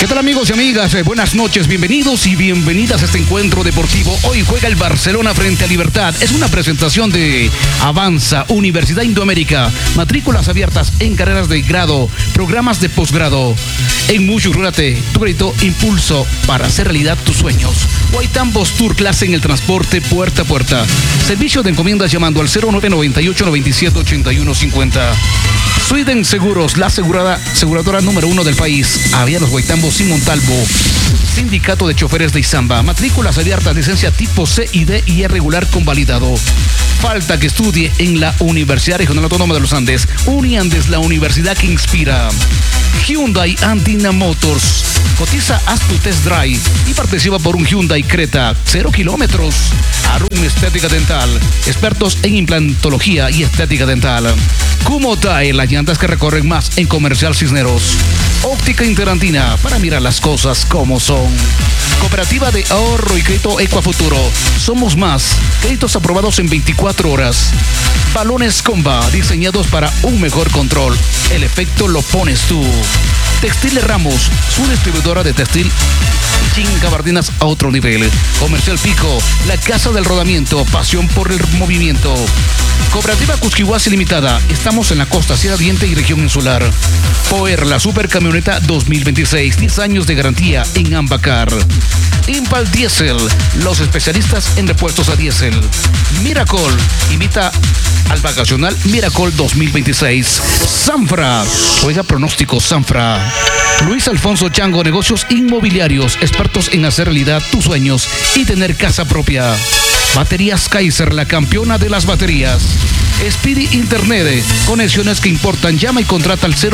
¿Qué tal, amigos y amigas? Buenas noches, bienvenidos y bienvenidas a este encuentro deportivo. Hoy juega el Barcelona frente a Libertad. Es una presentación de Avanza, Universidad Indoamérica. Matrículas abiertas en carreras de grado, programas de posgrado. En Mushurrate, tu grito, impulso para hacer realidad tus sueños. Guaitambos Tour, clase en el transporte puerta a puerta. Servicio de encomiendas llamando al 0998 97 81 50. Sweden Seguros, la aseguradora número 1 del país. Avía Los Guaitambos y Montalvo. Sindicato de Choferes de Izamba. Matrículas abiertas, licencia tipo C y D y regular convalidado. Falta que estudie en la Universidad Regional Autónoma de los Andes. Uniandes, la universidad que inspira. Hyundai Andina Motors. Cotiza, haz tu test drive y participa por un Hyundai Creta 0 kilómetros. Arum Estética Dental, expertos en implantología y estética dental. Kumotae, las llantas que recorren más en Comercial Cisneros. Óptica Interantina, para mirar las cosas como son. Cooperativa de Ahorro y Crédito Ecuafuturo. Somos más. Créditos aprobados en 24 horas. Balones Comba, diseñados para un mejor control. El efecto lo pones tú. Textiles Ramos, su distribuidora de textil gabardinas a otro nivel. Comercial Pico, la casa del rodamiento, pasión por el movimiento. Cooperativa Cusquihuasi Limitada, estamos en la costa Sierra Oriente y región insular. Poer, la supercamioneta 2026, 10 años de garantía en Ambacar. Impal Diesel, los especialistas en repuestos a diésel. Miracol, invita al vacacional Miracol 2026. Sanfra, juega pronóstico Sanfra. Luis Alfonso Chango, negocios inmobiliarios, expertos en hacer realidad tus sueños y tener casa propia. Baterías Kaiser, la campeona de las baterías. Speedy Internet, conexiones que importan. Llama y contrata al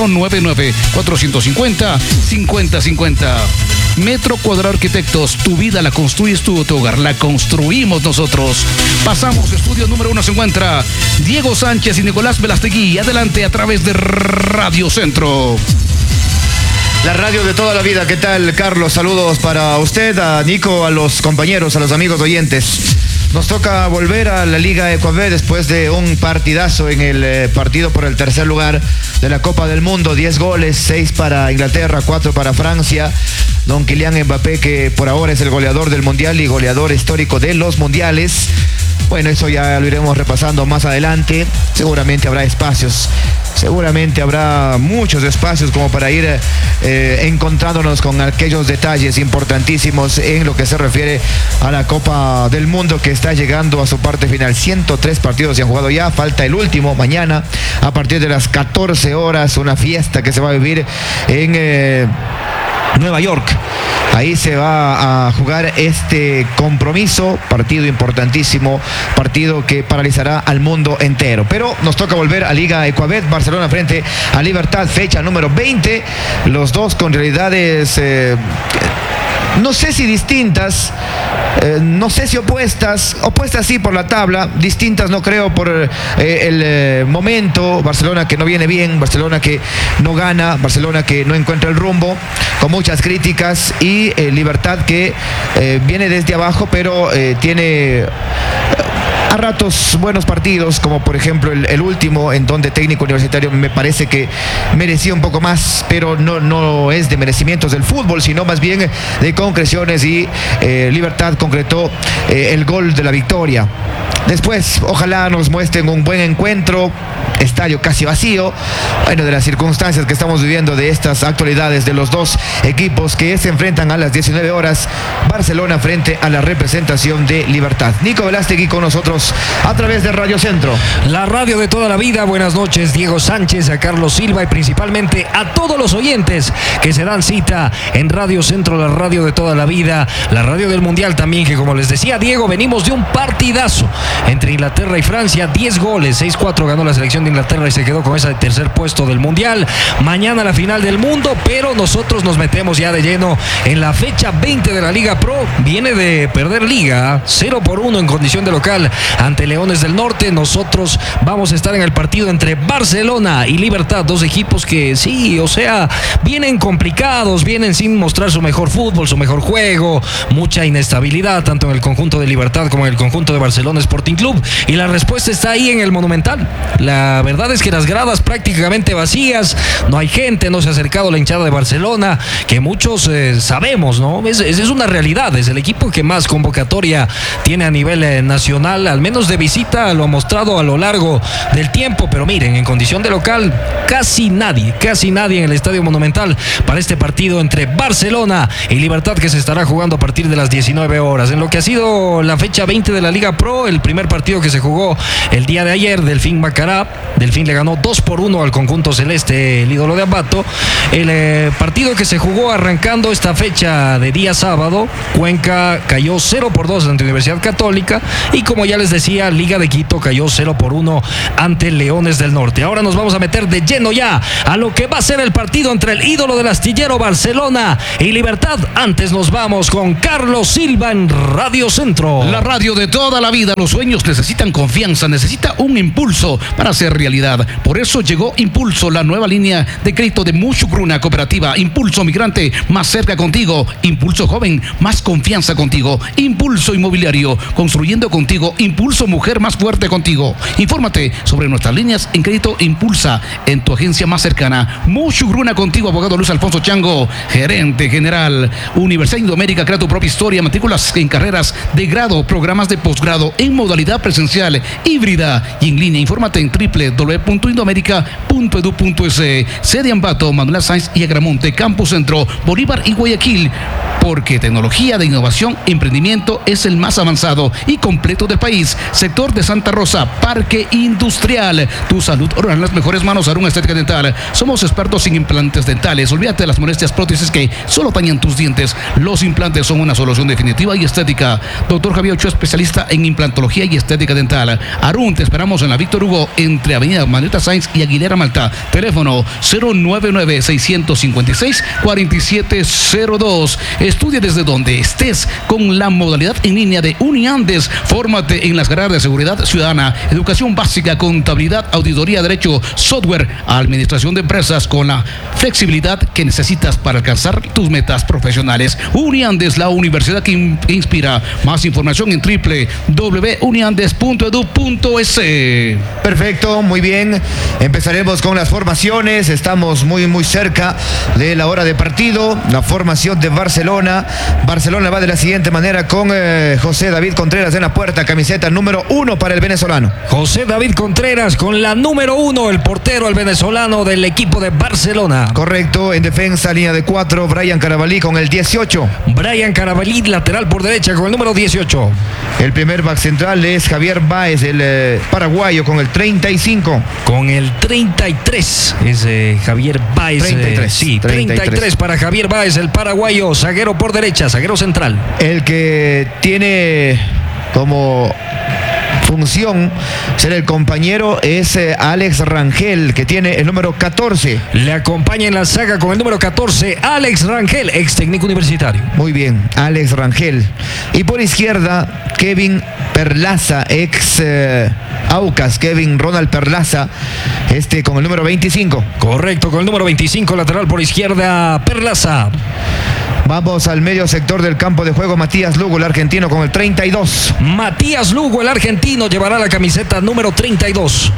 099-450-5050. Metro Cuadrado Arquitectos, tu vida la construyes tú, tu hogar la construimos nosotros. Pasamos, estudio número 1 se encuentra Diego Sánchez y Nicolás Velastegui. Adelante a través de Radio Centro. La radio de toda la vida. ¿Qué tal, Carlos? Saludos para usted, a Nico, a los compañeros, a los amigos oyentes. Nos toca volver a la Liga Ecuabé después de un partidazo en el partido por el tercer lugar de la Copa del Mundo. 10 goles, 6 para Inglaterra, 4 para Francia. Don Kylian Mbappé, que por ahora es el goleador del Mundial y goleador histórico de los Mundiales. Bueno, eso ya lo iremos repasando más adelante. Seguramente habrá espacios. Seguramente habrá muchos espacios como para ir encontrándonos con aquellos detalles importantísimos en lo que se refiere a la Copa del Mundo, que está llegando a su parte final. 103 partidos se han jugado ya, falta el último mañana a partir de las 14 horas, una fiesta que se va a vivir en Nueva York. Ahí se va a jugar este compromiso, partido importantísimo, partido que paralizará al mundo entero. Pero nos toca volver a Liga Ecuabé, Barcelona frente a Libertad, fecha número 20. Los dos con realidades, no sé si distintas, no sé si opuestas sí por la tabla, distintas no creo por el momento. Barcelona que no viene bien, Barcelona que no gana, Barcelona que no encuentra el rumbo, con muchas críticas, y Libertad que viene desde abajo, pero tiene a ratos buenos partidos, como por ejemplo el último, en donde Técnico Universitario me parece que merecía un poco más, pero no es de merecimientos del fútbol, sino más bien de concreciones, y Libertad concretó el gol de la victoria. Después, ojalá nos muestren un buen encuentro, estadio casi vacío, bueno, de las circunstancias que estamos viviendo, de estas actualidades de los dos equipos que se enfrentan a las 19 horas, Barcelona frente a la representación de Libertad. Nico Velastegui con nosotros a través de Radio Centro. La radio de toda la vida. Buenas noches, Diego Sánchez, a Carlos Silva y principalmente a todos los oyentes que se dan cita en Radio Centro, la radio de toda la vida, la radio del Mundial también, que como les decía Diego, venimos de un partidazo entre Inglaterra y Francia. 10 goles, 6-4 ganó la selección de Inglaterra y se quedó con ese tercer puesto del Mundial. Mañana la final del mundo, pero nosotros nos metemos ya de lleno en la fecha 20 de la Liga Pro. Viene de perder Liga 0-1 en condición de local ante Leones del Norte. Nosotros vamos a estar en el partido entre Barcelona y Libertad, dos equipos que sí, o sea, vienen complicados, vienen sin mostrar su mejor fútbol, su mejor juego, mucha inestabilidad tanto en el conjunto de Libertad como en el conjunto de Barcelona Sporting Club, y la respuesta está ahí en el Monumental. La La verdad es que las gradas prácticamente vacías, no hay gente, no se ha acercado la hinchada de Barcelona, que muchos sabemos, ¿no? Es una realidad, es el equipo que más convocatoria tiene a nivel nacional, al menos de visita, lo ha mostrado a lo largo del tiempo, pero miren, en condición de local, casi nadie en el Estadio Monumental para este partido entre Barcelona y Libertad, que se estará jugando a partir de las 19 horas. En lo que ha sido la fecha 20 de la Liga Pro, el primer partido que se jugó el día de ayer, Delfín Macará. Delfín le ganó 2-1 al conjunto celeste, el ídolo de Ambato. El partido que se jugó arrancando esta fecha de día sábado, Cuenca cayó 0-2 ante Universidad Católica, y como ya les decía, Liga de Quito cayó 0-1 ante Leones del Norte. Ahora nos vamos a meter de lleno ya a lo que va a ser el partido entre el ídolo del astillero Barcelona y Libertad. Antes nos vamos con Carlos Silva en Radio Centro. La radio de toda la vida. Los sueños necesitan confianza, necesita un impulso para ser realidad. Por eso llegó Impulso, la nueva línea de crédito de Mushugruna Cooperativa. Impulso Migrante, más cerca contigo. Impulso Joven, más confianza contigo. Impulso Inmobiliario, construyendo contigo. Impulso Mujer, más fuerte contigo. Infórmate sobre nuestras líneas en crédito Impulsa en tu agencia más cercana. Mushugruna contigo, abogado Luis Alfonso Chango, gerente general. Universidad Indoamérica, crea tu propia historia. Matrículas en carreras de grado, programas de posgrado en modalidad presencial, híbrida y en línea. Infórmate en www.indoamerica.edu.es. Sede Ambato, Manuela Sáenz y Agramonte, Campus Centro, Bolívar y Guayaquil. Porque tecnología de innovación, emprendimiento es el más avanzado y completo del país. Sector de Santa Rosa, Parque Industrial. Tu salud ahora en las mejores manos. Arun Estética Dental. Somos expertos en implantes dentales. Olvídate de las molestias prótesis que solo dañan tus dientes. Los implantes son una solución definitiva y estética. Doctor Javier Ochoa, especialista en implantología y estética dental. Arun, te esperamos en la Víctor Hugo, entre Avenida Manuela Sáenz y Aguilera Malta. Teléfono 099-656-4702. Estudia desde donde estés con la modalidad en línea de Uniandes. Fórmate en las carreras de seguridad ciudadana, educación básica, contabilidad, auditoría, derecho, software, administración de empresas, con la flexibilidad que necesitas para alcanzar tus metas profesionales. Uniandes, la universidad que inspira. Más información en www.uniandes.edu.es. Perfecto, muy bien. Empezaremos con las formaciones. Estamos muy cerca de la hora de partido. La formación de Barcelona. Barcelona va de la siguiente manera con José David Contreras en la puerta, camiseta número 1 para el venezolano. José David Contreras con la número 1, el portero, el venezolano del equipo de Barcelona. Correcto. En defensa, línea de 4, Brian Carabalí con el 18. Brian Carabalí, lateral por derecha con el número 18. El primer back central es Javier Báez, el paraguayo, con el 35. Con el 33 es Javier Báez. 33. Sí, 33 para Javier Báez, el paraguayo, zaguero por derecha, zaguero central. El que tiene como función ser el compañero es Alex Rangel, que tiene el número 14. Le acompaña en la saga con el número 14 Alex Rangel, ex técnico universitario. Muy bien, Alex Rangel. Y por izquierda, Kevin Perlaza, ex Aucas, Kevin Ronald Perlaza, con el número 25. Correcto, con el número 25, lateral por izquierda, Perlaza. Vamos al medio sector del campo de juego. Matías Lugo, el argentino, con el 32. Matías Lugo, el argentino, llevará la camiseta número 32.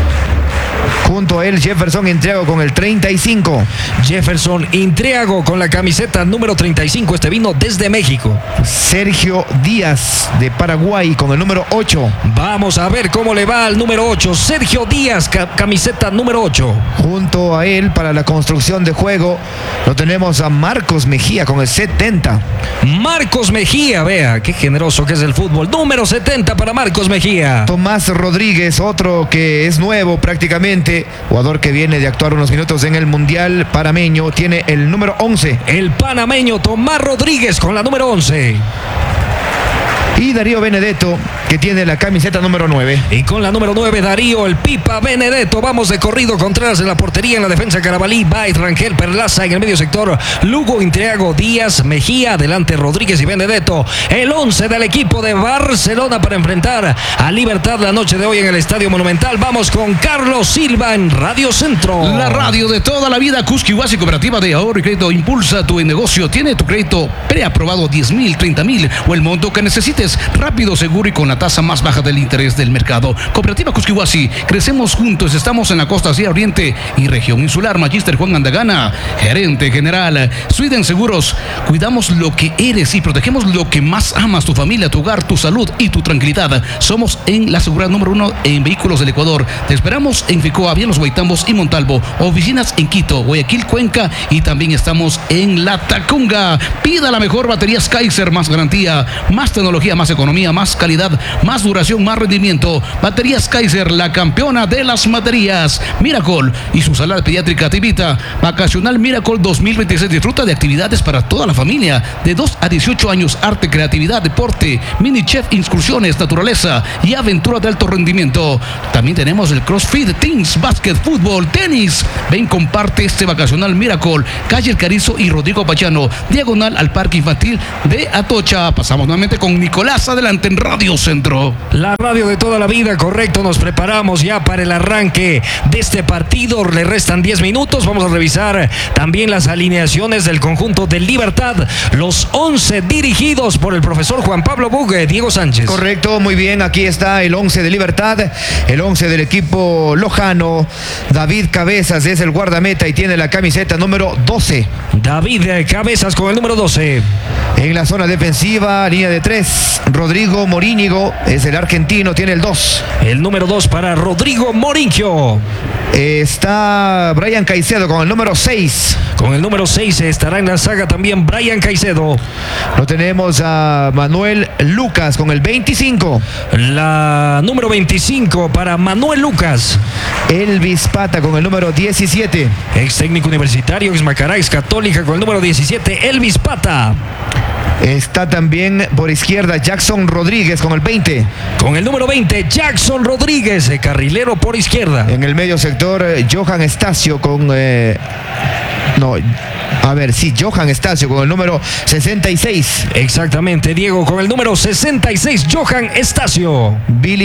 Junto a él, Jefferson Intriago con el 35. Jefferson Intriago con la camiseta número 35. Este vino desde México. Sergio Díaz de Paraguay con el número 8. Vamos a ver cómo le va al número 8. Sergio Díaz, camiseta número 8. Junto a él, para la construcción de juego, lo tenemos a Marcos Mejía con el 70. Marcos Mejía, vea qué generoso que es el fútbol. Número 70 para Marcos Mejía. Tomás Rodríguez, otro que es nuevo prácticamente, jugador que viene de actuar unos minutos en el Mundial Panameño, tiene el número 11. El panameño Tomás Rodríguez con la número 11. Y Darío Benedetto, que tiene la camiseta número 9. Y con la número 9, Darío, el Pipa Benedetto. Vamos de corrido. Contreras en la portería, en la defensa, Carabalí, Báez, Rangel, Perlaza. En el medio sector, Lugo, Intriago, Díaz, Mejía. Adelante, Rodríguez y Benedetto. El 11 del equipo de Barcelona para enfrentar a Libertad la noche de hoy en el Estadio Monumental. Vamos con Carlos Silva en Radio Centro. La radio de toda la vida. Cusquihuasi Cooperativa de Ahorro y Crédito impulsa tu negocio. Tiene tu crédito preaprobado, 10,000, 30,000 o el monto que necesites. Rápido, seguro y con la tasa más baja del interés del mercado. Cooperativa Cusquihuasi, crecemos juntos, estamos en la costa hacia Oriente y región insular. Magister Juan Andagana, gerente general. Sweden Seguros, cuidamos lo que eres y protegemos lo que más amas, tu familia, tu hogar, tu salud y tu tranquilidad. Somos en la seguridad número 1 en vehículos del Ecuador. Te esperamos en Ficoa, Los Guaitambos y Montalvo. Oficinas en Quito, Guayaquil, Cuenca y también estamos en La Tacunga. Pida la mejor baterías Kaiser, más garantía, más tecnología, más economía, más calidad, más duración, más rendimiento. Baterías Kaiser, la campeona de las baterías. Miracle y su sala pediátrica te invita. Vacacional Miracle 2026. Disfruta de actividades para toda la familia de 2 a 18 años. Arte, creatividad, deporte, mini chef, excursiones, naturaleza y aventura de alto rendimiento. También tenemos el CrossFit, Teams, básquet, fútbol, tenis. Ven, comparte este vacacional Miracle. Calle El Carrizo y Rodrigo Pachano, diagonal al Parque Infantil de Atocha. Pasamos nuevamente con Nicolás, adelante en Radio Centro. La radio de toda la vida, correcto. Nos preparamos ya para el arranque de este partido. Le restan 10 minutos. Vamos a revisar también las alineaciones del conjunto de Libertad. Los 11 dirigidos por el profesor Juan Pablo Bugue, Diego Sánchez. Correcto, muy bien. Aquí está el 11 de Libertad, el 11 del equipo lojano. David Cabezas es el guardameta y tiene la camiseta número 12. David Cabezas con el número 12. En la zona defensiva, línea de 3, Rodrigo Morínigo es el argentino, tiene el 2. El número 2 para Rodrigo Morínigo. Está Brian Caicedo con el número 6. Con el número 6 estará en la saga también Brian Caicedo. Lo tenemos a Manuel Lucas con el 25. La número 25 para Manuel Lucas. Elvis Pata con el número 17. Ex técnico universitario, ex Macará, ex Católica con el número 17, Elvis Pata. Está también por izquierda Jackson Rodríguez con el 20. Con el número 20, Jackson Rodríguez, carrilero por izquierda. En el medio sector, Johan Estacio con... Johan Estacio con el número 66. Exactamente, Diego, con el número 66, Johan Estacio.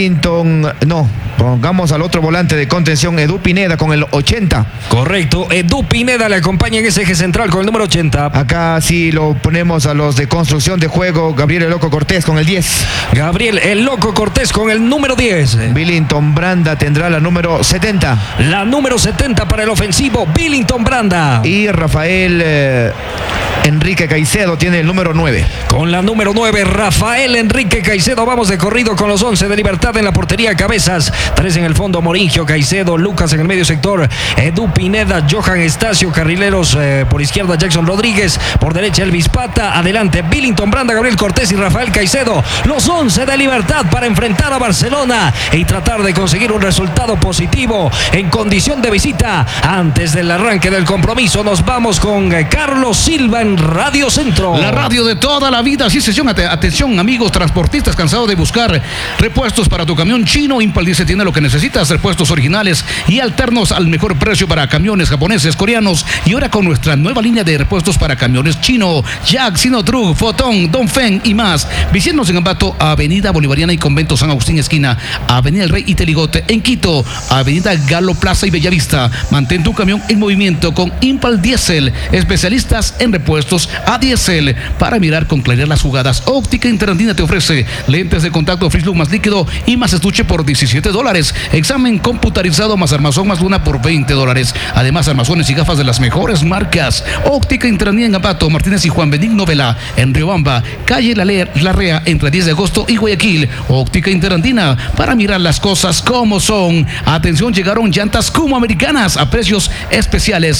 Pongamos al otro volante de contención, Edu Pineda con el 80. Correcto, Edu Pineda le acompaña en ese eje central con el número 80. Acá sí lo ponemos a los de construcción de juego, Gabriel El Loco Cortés con el 10. Gabriel El Loco Cortés con el número 10. Billington Branda tendrá la número 70. La número 70 para el ofensivo, Billington Branda. Y Rafael Enrique Caicedo tiene el número 9. Con la número 9, Rafael Enrique Caicedo. Vamos de corrido con los 11 de Libertad en la portería. Cabezas, 3 en el fondo, Moringio, Caicedo, Lucas en el medio sector, Edu Pineda, Johan Estacio, carrileros por izquierda, Jackson Rodríguez, por derecha Elvis Pata, adelante Billington Branda, Gabriel Cortés y Rafael Caicedo. Los 11 de Libertad para enfrentar a Barcelona y tratar de conseguir un resultado positivo en condición de visita. Antes del arranque del compromiso, nos vamos con Carlos Silva en Radio Centro. La radio de toda la vida. Sí, sesión. Atención, amigos transportistas, cansados de buscar repuestos para tu camión chino. Impal dice tiene lo que necesitas, repuestos originales y alternos al mejor precio para camiones japoneses, coreanos y ahora con nuestra nueva línea de repuestos para camiones chino, Jack, Sinotruck, Fotón, Dongfeng y más. Visítenos en Ambato, Avenida Bolivariana y Convento San Agustín esquina, Avenida El Rey y Teligote en Quito, Avenida Galo Plaza y Bellavista. Mantén tu camión en movimiento con Impal Diesel, especialistas en repuestos a diésel para mirar con claridad las jugadas. Óptica Interandina te ofrece lentes de contacto Frislook más líquido y más estuche por $17. Examen computarizado más armazón más luna por $20. Además, armazones y gafas de las mejores marcas. Óptica Interandina en Ambato, Martínez y Juan Benigno Vela en Riobamba, calle Larrea entre 10 de agosto y Guayaquil. Óptica Interandina para mirar las cosas como son. Atención, llegaron llantas Kumo americanas a precios especiales.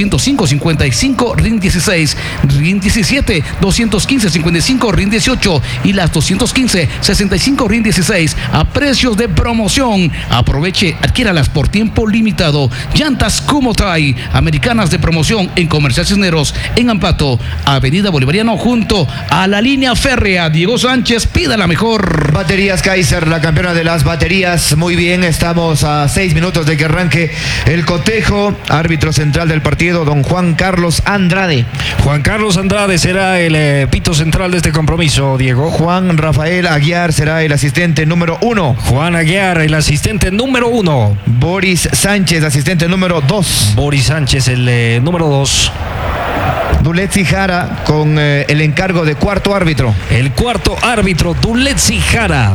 205.55 RIN 16, RIN 17, 215.55 RIN 18 y las 215.65 RIN 16 a precios de promoción. Aproveche, adquiéralas por tiempo limitado. Llantas Kumo trae americanas de promoción en Comercial Cisneros, en Ambato, Avenida Bolivariano junto a la línea férrea. Diego Sánchez, pida la mejor. Baterías Kaiser, la campeona de las baterías. Muy bien, estamos a 6 minutos de que arranque el cotejo. Árbitro central del partido, don Juan Carlos Andrade. Juan Carlos Andrade será el pito central de este compromiso, Diego. Juan Rafael Aguiar será el asistente número 1. Juan Aguiar, el asistente número 1. Boris Sánchez, asistente número 2. Boris Sánchez, el número 2. Duletzi Jara con el encargo de cuarto árbitro. El cuarto árbitro, Duletzi Jara.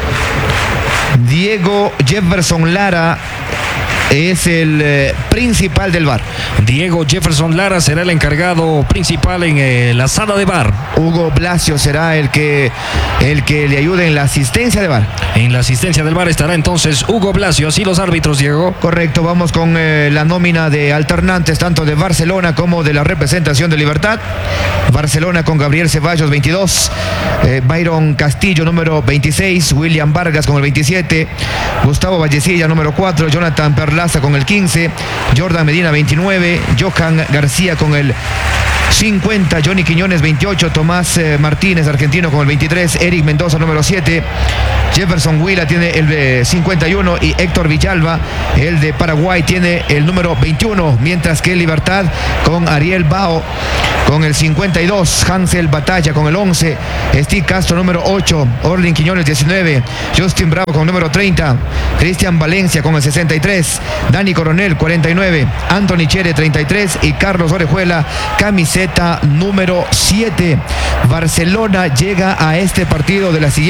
Diego Jefferson Lara es el principal del VAR. Diego Jefferson Lara será el encargado principal en la sala de VAR. Hugo Blasio será el que le ayude en la asistencia de VAR. En la asistencia del VAR estará entonces Hugo Blasio. Así los árbitros, Diego. Correcto, vamos con la nómina de alternantes tanto de Barcelona como de la representación de Libertad. Barcelona con Gabriel Ceballos 22, Byron Castillo número 26, William Vargas con el 27, Gustavo Vallecilla número 4, Jonathan Perlaza con el 15, Jordan Medina 29, Johan García con el 50, Johnny Quiñones 28, Tomás Martínez argentino con el 23, Eric Mendoza número 7, Jefferson Huila tiene el 51 y Héctor Villalba, el de Paraguay, tiene el número 21, mientras que Libertad con Ariel Bao con el 52, Hansel Batalla con el 11, Steve Castro número 8, Orlin Quiñones 19, Justin Bravo con el número 30, Cristian Valencia con el 63, Dani Coronel 49, Anthony Chere 33 y Carlos Orejuela camiseta número 7. Barcelona llega a este partido de la siguiente